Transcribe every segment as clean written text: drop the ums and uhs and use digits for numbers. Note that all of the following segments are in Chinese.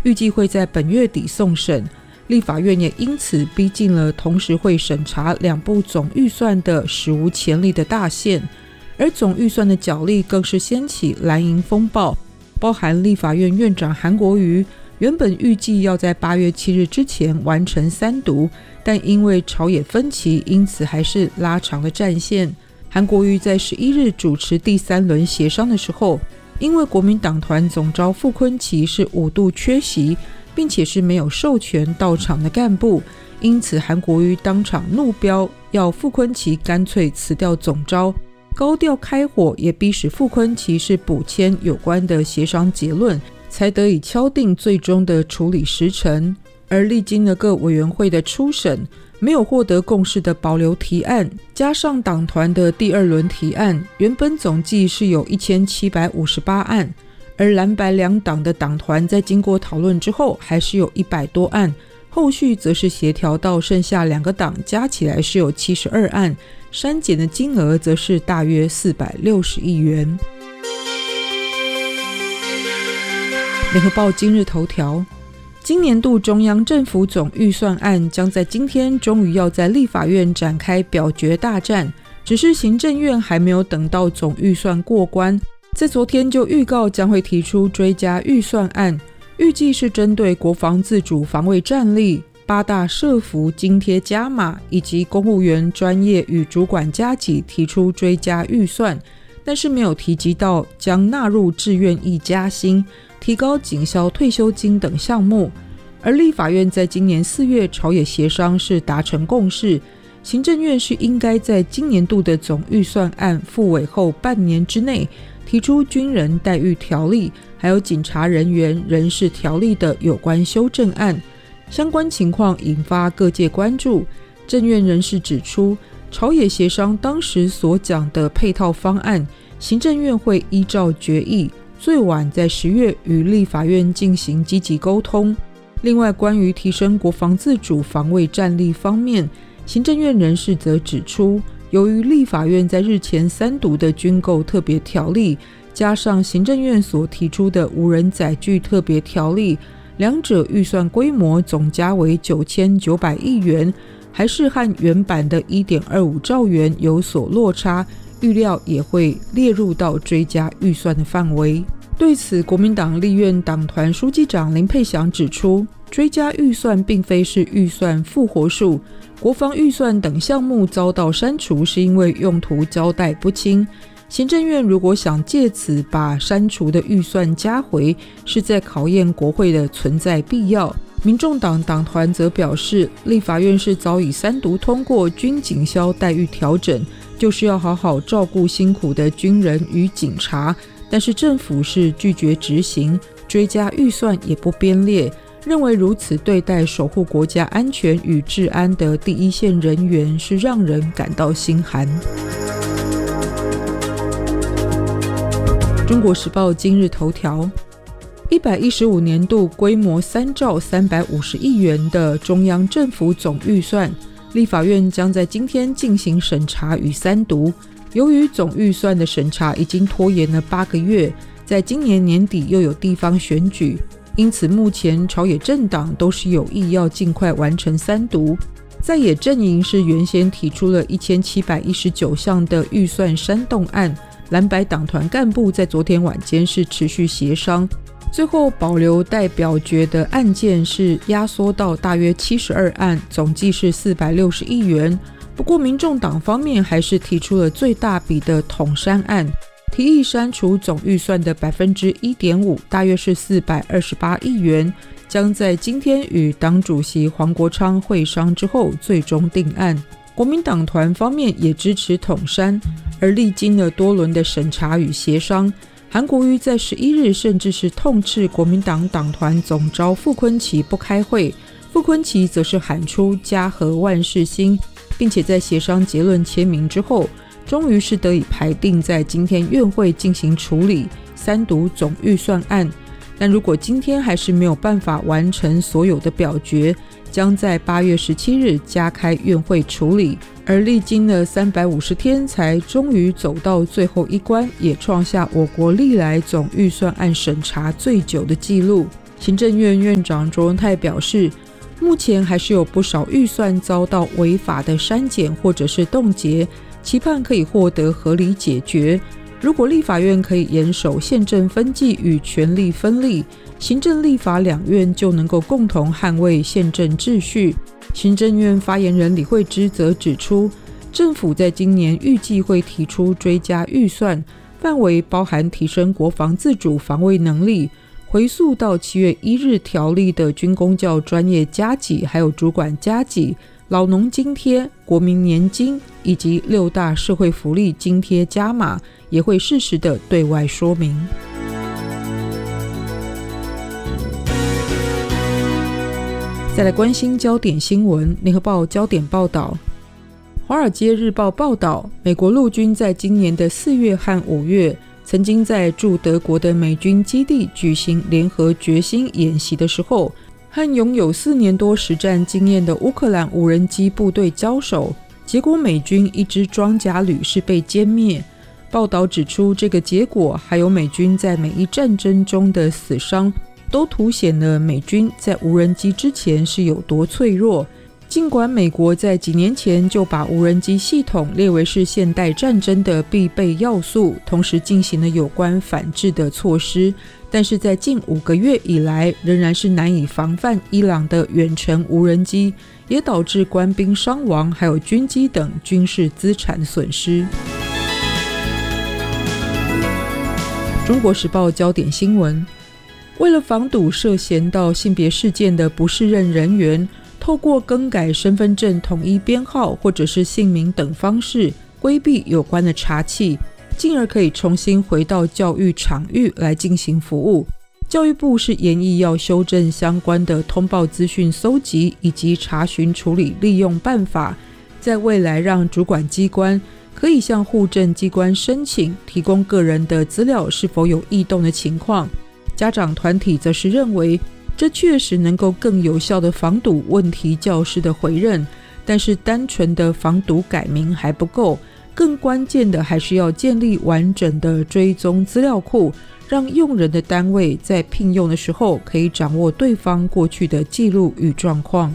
预计会在本月底送审。立法院也因此逼近了同时会审查2部总预算的史无前例的大限，而总预算的角力更是掀起蓝营风暴，包含立法院院长韩国瑜原本预计要在8月7日之前完成3读，但因为朝野分歧，因此还是拉长了战线。韩国瑜在11日主持第3轮协商的时候，因为国民党团总召傅崐萁是5度缺席，并且是没有授权到场的干部，因此韩国瑜当场怒飙，要傅崐萁干脆辞掉总召，高调开火，也逼使傅崐萁是补签有关的协商结论，才得以敲定最终的处理时程。而历经了各委员会的初审，没有获得共识的保留提案，加上党团的第2轮提案，原本总计是有1758案，而蓝白两党的党团在经过讨论之后还是有100多案，后续则是协调到剩下2个党加起来是有72案，删减的金额则是大约460亿元。联合报今日头条，今年度中央政府总预算案将在今天终于要在立法院展开表决大战，只是行政院还没有等到总预算过关，在昨天就预告将会提出追加预算案，预计是针对国防自主防卫战力、8大社福津贴加码以及公务员专业与主管加给提出追加预算，但是没有提及到将纳入志愿役加薪、提高警校退休金等项目。而立法院在今年4月朝野协商是达成共识，行政院是应该在今年度的总预算案复委后半年之内提出军人待遇条例还有警察人员人事条例的有关修正案。相关情况引发各界关注，政院人士指出，朝野协商当时所讲的配套方案，行政院会依照决议最晚在10月与立法院进行积极沟通。另外，关于提升国防自主防卫战力方面，行政院人士则指出，由于立法院在日前3读的军购特别条例，加上行政院所提出的无人载具特别条例，两者预算规模总加为9900亿元，还是和原版的 1.25 兆元有所落差，预料也会列入到追加预算的范围。对此，国民党立院党团书记长林佩祥指出，追加预算并非是预算复活术，国防预算等项目遭到删除是因为用途交代不清，行政院如果想借此把删除的预算加回，是在考验国会的存在必要。民众党党团则表示，立法院是早已3读通过军警消待遇调整，就是要好好照顾辛苦的军人与警察，但是政府是拒绝执行，追加预算也不编列，认为如此对待守护国家安全与治安的第一线人员是让人感到心寒。中国时报今日头条，115年度规模3兆350亿元的中央政府总预算，立法院将在今天进行审查与3读。由于总预算的审查已经拖延了8个月，在今年年底又有地方选举，因此目前朝野政党都是有意要尽快完成3读。在野阵营是原先提出了1719项的预算煽动案，蓝白党团干部在昨天晚间是持续协商，最后保留待表决的案件是压缩到大约72案，总计是460亿元。不过民众党方面还是提出了最大笔的统删案，提议删除总预算的 1.5%， 大约是428亿元，将在今天与党主席黄国昌会商之后最终定案。国民党团方面也支持统删，而历经了多轮的审查与协商，韩国瑜在11日甚至是痛斥国民党党团总召傅崐萁不开会，傅崐萁则是喊出家和万事兴，并且在协商结论签名之后，终于是得以排定在今天院会进行处理3读总预算案。但如果今天还是没有办法完成所有的表决，将在8月17日加开院会处理，而历经了350天才终于走到最后一关，也创下我国历来总预算案审查最久的纪录。 行政院院长卓荣泰表示，目前还是有不少预算遭到违法的删减或者是冻结，期盼可以获得合理解决。如果立法院可以严守宪政分际与权力分立，行政立法两院就能够共同捍卫宪政秩序。行政院发言人李惠芝则指出，政府在今年预计会提出追加预算，范围包含提升国防自主防卫能力，回溯到7月1日条例的军公教专业加给还有主管加给、老农津贴、国民年金以及6大社会福利津贴加码，也会适时的对外说明。再来关心焦点新闻，联合报焦点报道，华尔街日报报道，美国陆军在今年的4月和5月曾经在驻德国的美军基地举行联合决心演习的时候，和拥有4年多实战经验的乌克兰无人机部队交手，结果美军一支装甲旅是被歼灭。报道指出，这个结果还有美军在每一战争中的死伤，都凸显了美军在无人机之前是有多脆弱。尽管美国在几年前就把无人机系统列为是现代战争的必备要素，同时进行了有关反制的措施，但是在近5个月以来，仍然是难以防范伊朗的远程无人机，也导致官兵伤亡，还有军机等军事资产损失。中国时报焦点新闻，为了防堵涉嫌到性别事件的不适任人员，透过更改身份证统一编号或者是姓名等方式规避有关的查罄，进而可以重新回到教育场域来进行服务。教育部是研议要修正相关的通报资讯搜集以及查询处理利用办法，在未来让主管机关可以向户政机关申请提供个人的资料是否有异动的情况。家长团体则是认为，这确实能够更有效地防堵问题教师的回任，但是单纯的防堵改名还不够，更关键的还是要建立完整的追踪资料库，让用人的单位在聘用的时候可以掌握对方过去的记录与状况。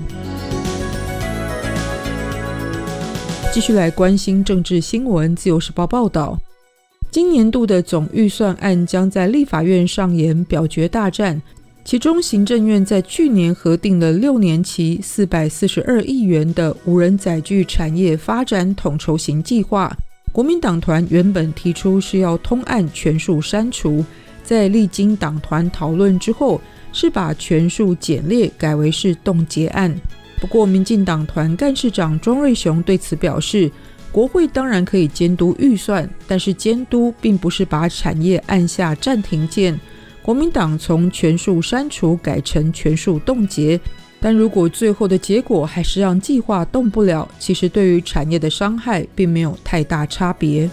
继续来关心政治新闻，自由时报报道，今年度的总预算案将在立法院上演表决大战，其中行政院在去年核定了6年期442亿元的无人载具产业发展统筹型计划，国民党团原本提出是要通案全数删除，在历经党团讨论之后，是把全数简列改为是冻结案。不过民进党团干事长庄瑞雄对此表示，国会当然可以监督预算，但是监督并不是把产业按下暂停键。国民党从全数删除改成全数冻结，但如果最后的结果还是让计划动不了，其实对于产业的伤害并没有太大差别。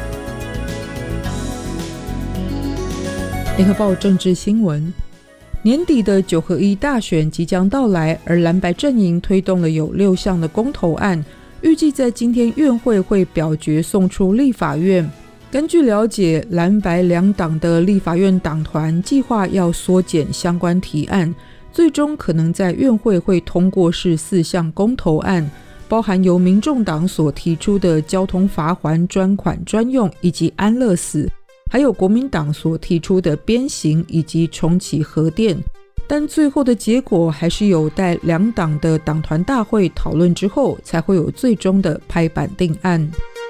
联合报政治新闻，年底的9合1大选即将到来，而蓝白阵营推动了有6项的公投案，预计在今天院会会表决送出立法院。根据了解，蓝白两党的立法院党团计划要缩减相关提案，最终可能在院会会通过是4项公投案，包含由民众党所提出的交通罚锾专款专用以及安乐死，还有国民党所提出的鞭刑以及重启核电，但最后的结果还是有待两党的党团大会讨论之后，才会有最终的拍板定案。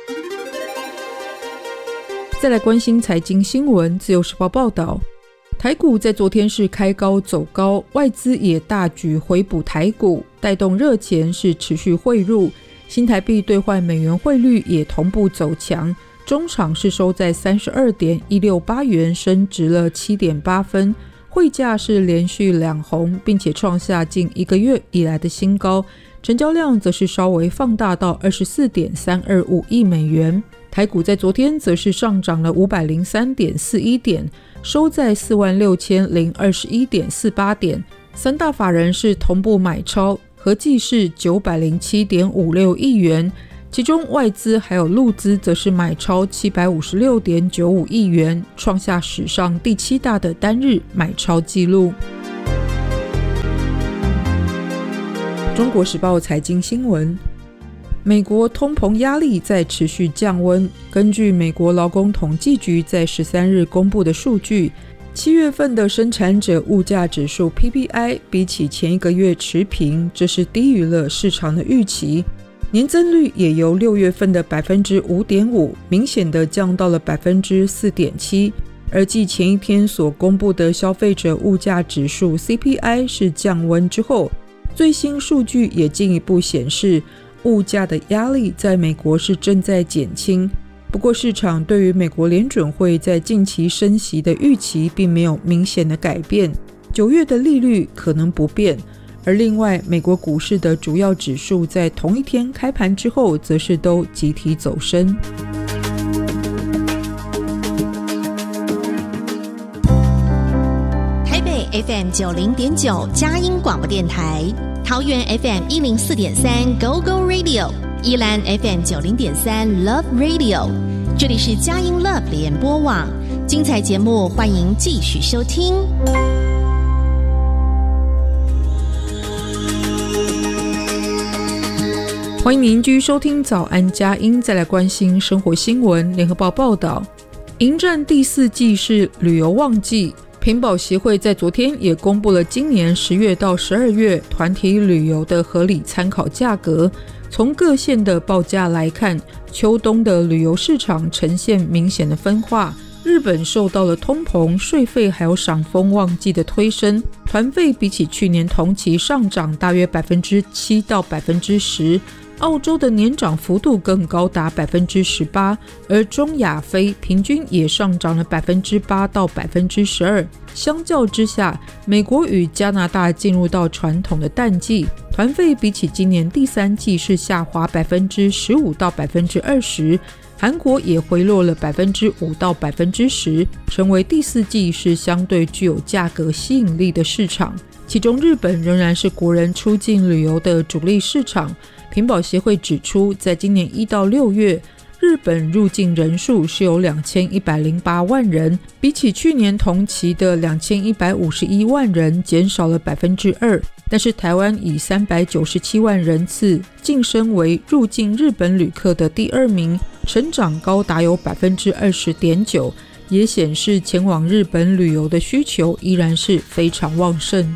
再来关心财经新闻，自由时报报道，台股在昨天是开高走高，外资也大举回补台股，带动热钱是持续汇入，新台币兑换美元汇率也同步走强，中场是收在 32.168 元，升值了 7.8 分，汇价是连续两红，并且创下近1个月以来的新高，成交量则是稍微放大到 24.325 亿美元。台股在昨天则是上涨了 503.41 点，收在 46,021.48 点，三大法人是同步买超，合计是 907.56 亿元，其中外资还有陆资则是买超 756.95 亿元，创下史上第7大的单日买超纪录。 中国时报财经新闻，美国通膨压力在持续降温。根据美国劳工统计局在13日公布的数据，7月份的生产者物价指数 PPI 比起前一个月持平，这是低于了市场的预期。年增率也由6月份的 5.5% 明显的降到了 4.7%， 而继前一天所公布的消费者物价指数 CPI 是降温之后，最新数据也进一步显示，物价的压力在美国是正在减轻。不过市场对于美国联准会在近期升息的预期并没有明显的改变，9月的利率可能不变。而另外，美国股市的主要指数在同一天开盘之后则是都集体走升。 台北 FM 90.9 佳音广播电台，桃园 FM 104.3 Go Go Radio， 宜兰 FM 90.3 Love Radio， 这里是佳音 Love 联播网，精彩节目欢迎继续收听。 欢迎您继续收听早安佳音，再来关心生活新闻。联合报报道，迎战第4季是旅游旺季，平保协会在昨天也公布了今年10月到12月团体旅游的合理参考价格。从各县的报价来看，秋冬的旅游市场呈现明显的分化。日本受到了通膨、税费还有赏枫旺季的推升，团费比起去年同期上涨大约 7% 到 10%， 澳洲的年涨幅度更高达 18%， 而中亚非平均也上涨了 8% 到 12%。 相较之下，美国与加拿大进入到传统的淡季，团费比起今年第3季是下滑 15% 到 20%，韩国也回落了 5% 到 10%， 成为第4季是相对具有价格吸引力的市场。其中日本仍然是国人出境旅游的主力市场。平保协会指出，在今年1到6月，日本入境人数是有2108万人，比起去年同期的2151万人减少了 2%， 但是台湾以397万人次晋升为入境日本旅客的第2名，成长高达有 20.9%， 也显示前往日本旅游的需求依然是非常旺盛。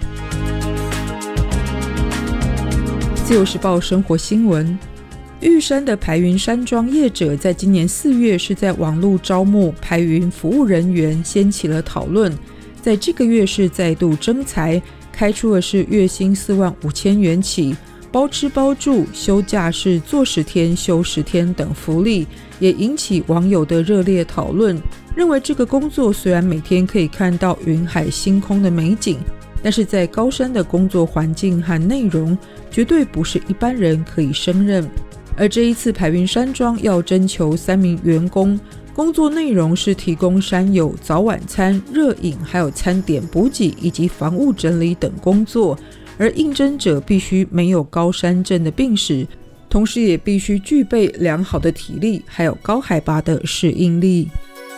自由时报生活新闻，玉山的排云山庄业者在今年4月是在网络招募排云服务人员，掀起了讨论。在这个月是再度征才，开出的是月薪45000元起，包吃包住，休假是做10天休10天等福利，也引起网友的热烈讨论。认为这个工作虽然每天可以看到云海星空的美景，但是在高山的工作环境和内容绝对不是一般人可以胜任。而这一次排云山庄要征求3名员工，工作内容是提供山友早晚餐、热饮还有餐点补给以及房屋整理等工作，而应征者必须没有高山症的病史，同时也必须具备良好的体力还有高海拔的适应力。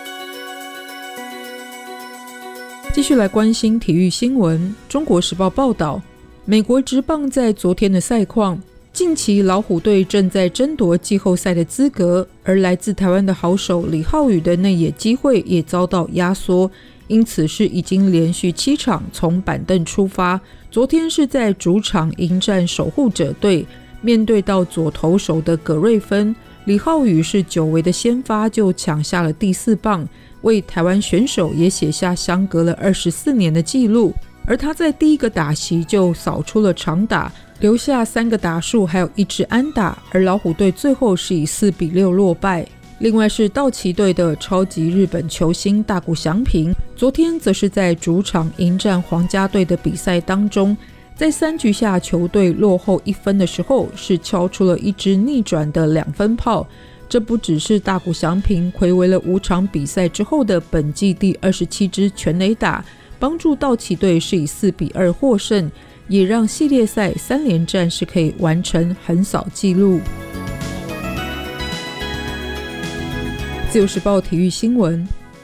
继续来关心体育新闻。中国时报报道，美国职棒在昨天的赛况，近期老虎队正在争夺季后赛的资格，而来自台湾的好手李浩宇的内野机会也遭到压缩，因此是已经连续7场从板凳出发。昨天是在主场迎战守护者队，面对到左投手的葛瑞芬，李浩宇是久违的先发就抢下了第4棒，为台湾选手也写下相隔了24年的纪录。而他在第一个打席就扫出了长打，留下3个打数还有1支安打，而老虎队最后是以4-6落败。另外是道奇队的超级日本球星大谷翔平，昨天则是在主场迎战皇家队的比赛当中，在3局下球队落后1分的时候，是敲出了1支逆转的2分炮。这不只是大谷翔平睽违了5场比赛之后的本季第27支全垒打，帮助道奇队是以4-2获胜，也让系列赛3连战是可以完成横扫纪录。自由时报体育新闻，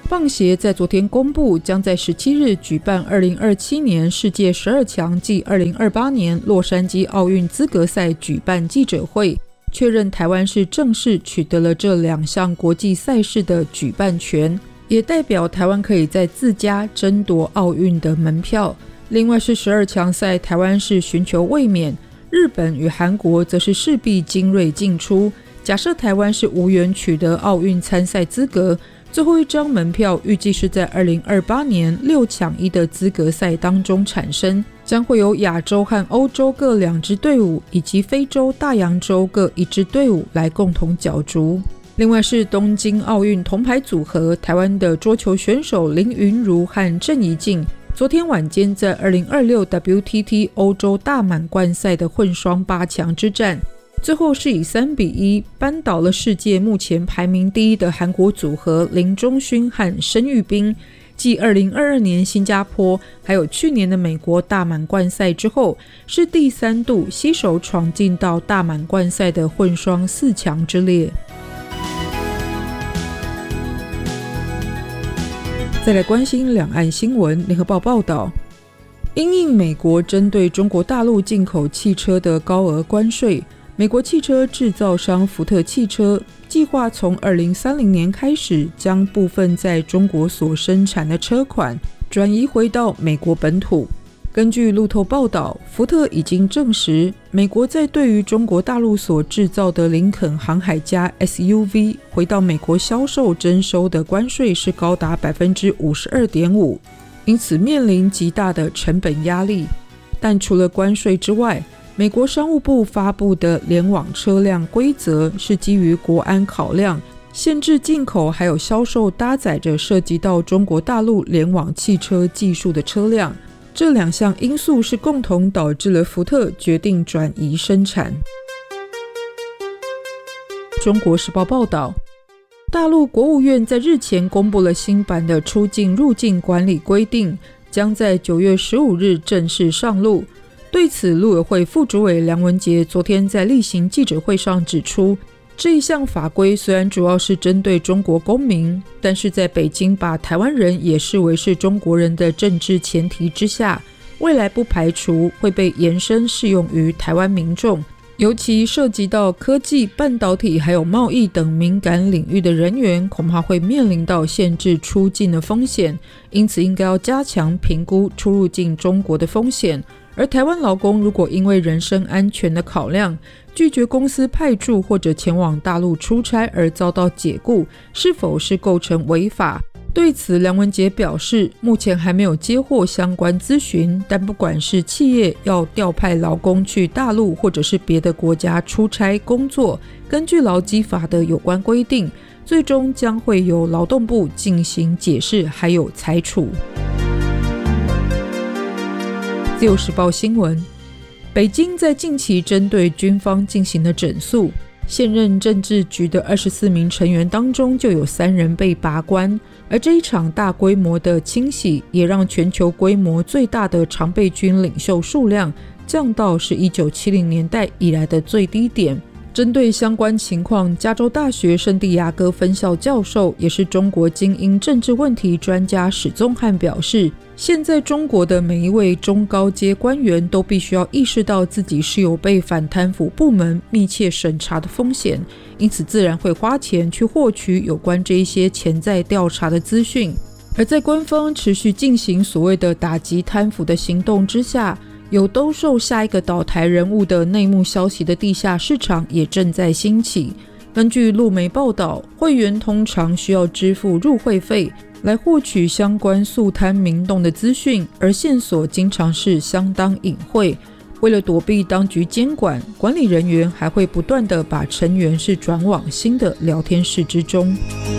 棒协在昨天公布，将在17日举办2027年世界12强暨2028年洛杉矶奥运资格赛举办记者会，确认台湾是正式取得了这2项国际赛事的举办权，也代表台湾可以在自家争夺奥运的门票。另外是12强赛，台湾是寻求卫冕，日本与韩国则是势必精锐进出。假设台湾是无缘取得奥运参赛资格，最后一张门票预计是在2028年6抢1的资格赛当中产生，将会有亚洲和欧洲各2支队伍，以及非洲大洋洲各1支队伍来共同角逐。另外是东京奥运铜牌组合，台湾的桌球选手林昀儒和郑怡静昨天晚间在2026 WTT 欧洲大满贯赛的混双8强之战，最后是以3-1扳倒了世界目前排名第1的韩国组合林钟勋和申玉彬，继2022年新加坡还有去年的美国大满贯赛之后，是第3度携手闯进到大满贯赛的混双4强之列。再来关心两岸新闻，联合报报道，因应美国针对中国大陆进口汽车的高额关税，美国汽车制造商福特汽车计划从2030年开始，将部分在中国所生产的车款转移回到美国本土。根据路透报道，福特已经证实，美国在对于中国大陆所制造的林肯航海家 SUV 回到美国销售征收的关税是高达 52.5%， 因此面临极大的成本压力。但除了关税之外，美国商务部发布的联网车辆规则是基于国安考量，限制进口还有销售搭载着涉及到中国大陆联网汽车技术的车辆。这2项因素是共同导致了福特决定转移生产。中国时报报道，大陆国务院在日前公布了新版的出境入境管理规定，将在9月15日正式上路。对此，陆委会副主委梁文杰昨天在例行记者会上指出，这一项法规虽然主要是针对中国公民，但是在北京把台湾人也视为是中国人的政治前提之下，未来不排除会被延伸适用于台湾民众，尤其涉及到科技、半导体还有贸易等敏感领域的人员，恐怕会面临到限制出境的风险，因此应该要加强评估出入境中国的风险。而台湾劳工如果因为人身安全的考量，拒绝公司派驻或者前往大陆出差而遭到解雇，是否是构成违法？对此，梁文杰表示，目前还没有接获相关咨询，但不管是企业要调派劳工去大陆或者是别的国家出差工作，根据劳基法的有关规定，最终将会由劳动部进行解释还有裁处。自由时报新闻，北京在近期针对军方进行了整肃，现任政治局的24名成员当中就有3人被拔关，而这一场大规模的清洗也让全球规模最大的常备军领袖数量降到是1970年代以来的最低点。针对相关情况，加州大学圣地亚哥分校教授也是中国精英政治问题专家史宗翰表示，现在中国的每一位中高阶官员都必须要意识到自己是有被反贪腐部门密切审查的风险，因此自然会花钱去获取有关这一些潜在调查的资讯。而在官方持续进行所谓的打击贪腐的行动之下，有兜售下一个倒台人物的内幕消息的地下市场也正在兴起。根据路媒报道，会员通常需要支付入会费来获取相关诉贪民动的资讯，而线索经常是相当隐晦。为了躲避当局监管，管理人员还会不断地把成员是转往新的聊天室之中。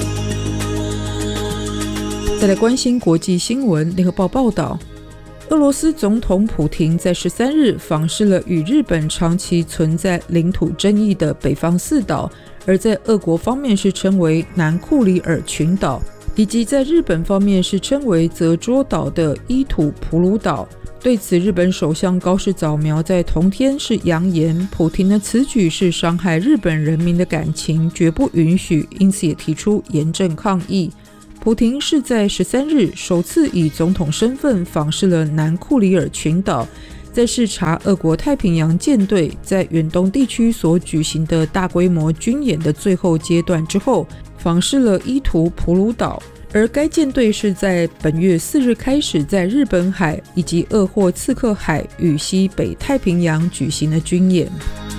再来关心国际新闻，联合报报道，俄罗斯总统普廷在13日访视了与日本长期存在领土争议的北方四岛，而在俄国方面是称为南库里尔群岛，以及在日本方面是称为泽捉岛的伊土普鲁岛。对此，日本首相高市早苗在同天是扬言，普廷的此举是伤害日本人民的感情，绝不允许，因此也提出严正抗议。 普亭是在13日首次以总统身份访视了南库里尔群岛，在视察俄国太平洋舰队在远东地区所举行的大规模军演的最后阶段之后，访视了伊图普鲁岛，而该舰队是在本月4日开始在日本海以及鄂霍次克海与西北太平洋举行了军演。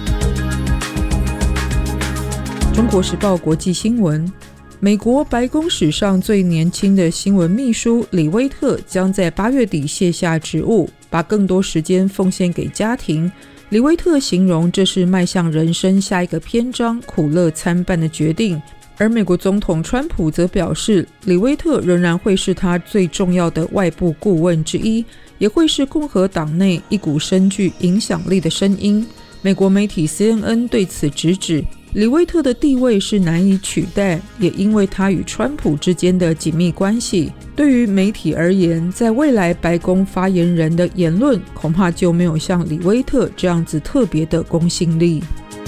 中国时报国际新闻，美国白宫史上最年轻的新闻秘书李威特将在8月底卸下职务，把更多时间奉献给家庭。李威特形容这是迈向人生下一个篇章苦乐参半的决定，而美国总统川普则表示，李威特仍然会是他最重要的外部顾问之一，也会是共和党内一股深具影响力的声音。美国媒体 CNN 对此直指，李威特的地位是难以取代，也因为他与川普之间的紧密关系。对于媒体而言，在未来白宫发言人的言论恐怕就没有像李威特这样子特别的公信力。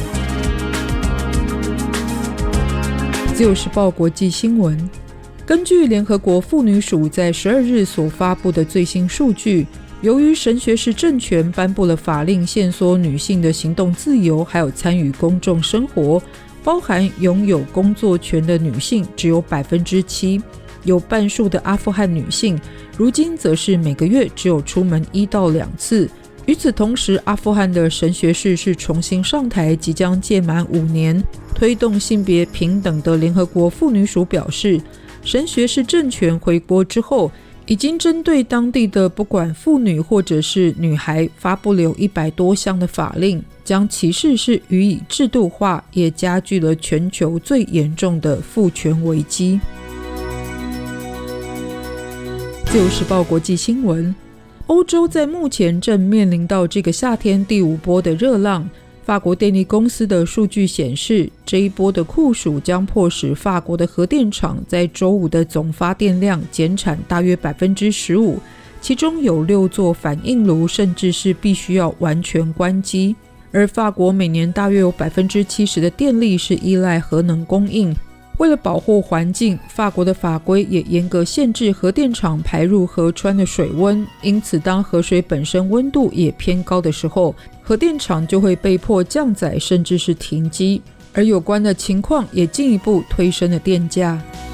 自由时报国际新闻，根据联合国妇女署在12日所发布的最新数据，由于神学士政权颁布了法令限缩女性的行动自由，还有参与公众生活，包含拥有工作权的女性只有 7%， 有半数的阿富汗女性如今则是每个月只有出门1到2次。与此同时，阿富汗的神学士是重新上台，即将届满5年，推动性别平等的联合国妇女署表示，神学士政权回国之后，已经针对当地的不管妇女或者是女孩发布了有100多项的法令，将歧视是予以制度化，也加剧了全球最严重的妇权危机。自由时报国际新闻，欧洲在目前正面临到这个夏天第5波的热浪。法国电力公司的数据显示，这一波的酷暑将迫使法国的核电厂在周五的总发电量减产大约 15%， 其中有6座反应炉甚至是必须要完全关机。而法国每年大约有 70% 的电力是依赖核能供应。为了保护环境，法国的法规也严格限制核电厂排入河川的水温，因此当河水本身温度也偏高的时候，核电厂就会被迫降载甚至是停机，而有关的情况也进一步推升了电价。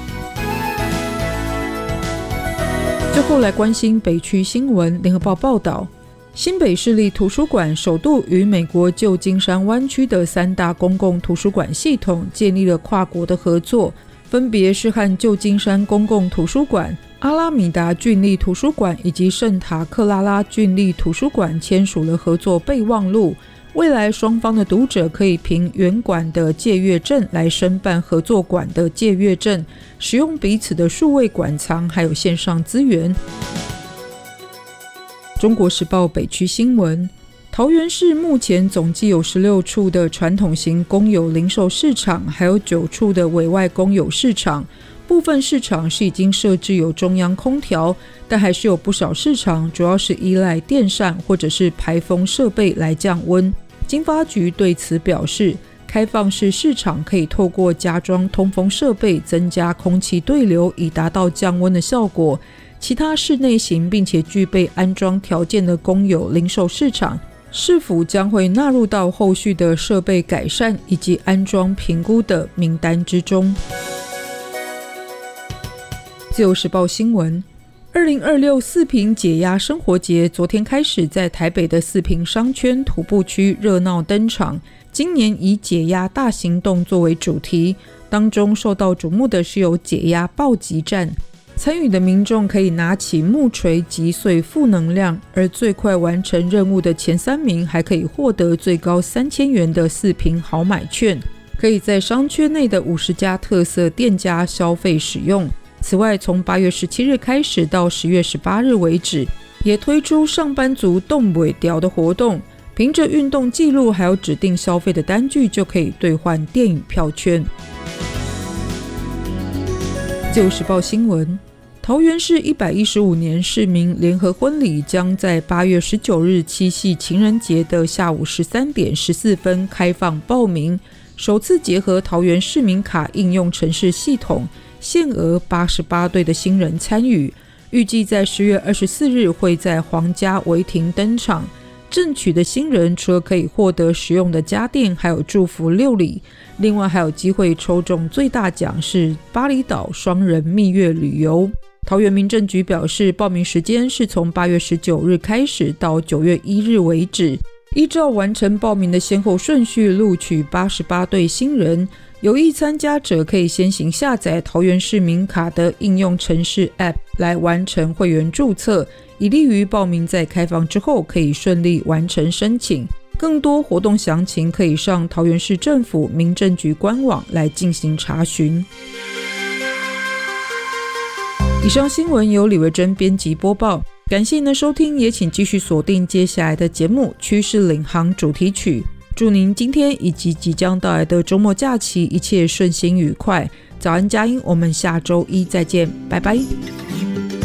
最后来关心北区新闻，联合报报道，新北市立图书馆首度与美国旧金山湾区的3大公共图书馆系统建立了跨国的合作，分别是和旧金山公共图书馆、阿拉米达郡立图书馆以及圣塔克拉拉郡立图书馆签署了合作备忘录。未来双方的读者可以凭原馆的借阅证来申办合作馆的借阅证，使用彼此的数位馆藏还有线上资源。中国时报北区新闻，桃园市目前总计有16处的传统型公有零售市场，还有9处的委外公有市场。部分市场是已经设置有中央空调，但还是有不少市场主要是依赖电扇或者是排风设备来降温。经发局对此表示，开放式市场可以透过加装通风设备增加空气对流，以达到降温的效果。其他室内型并且具备安装条件的公有零售市场，是否将会纳入到后续的设备改善以及安装评估的名单之中。自由时报新闻，2026四平解压生活节昨天开始在台北的四平商圈徒步区热闹登场。今年以解压大行动作为主题，当中受到瞩目的是有解压暴击战，参与的民众可以拿起木锤击碎负能量，而最快完成任务的前3名还可以获得最高3000元的四平好买券，可以在商圈内的50家特色店家消费使用。此外，从8月17日开始到10月18日为止，也推出上班族动尾条的活动，凭着运动记录还有指定消费的单据就可以兑换电影票券。自由时报新闻，桃园市115年市民联合婚礼将在8月19日七夕情人节的下午13点14分开放报名，首次结合桃园市民卡应用程式系统， 限额88对的新人参与，预计在10月24日会在皇家维廷登场。正取的新人除了可以获得实用的家电，还有祝福6礼，另外还有机会抽中最大奖是巴厘岛双人蜜月旅游。桃园民政局表示，报名时间是从8月19日开始到9月1日为止，依照完成报名的先后顺序录取88对新人。有意参加者可以先行下载桃园市民卡的应用程式 App 来完成会员注册，以利于报名在开放之后可以顺利完成申请。更多活动详情可以上桃园市政府民政局官网来进行查询。以上新闻由李维珍编辑播报，感谢您的收听，也请继续锁定接下来的节目《趋势领航》主题曲。祝您今天以及即将到来的周末假期一切顺心愉快。早安佳音，我们下周一再见，拜拜。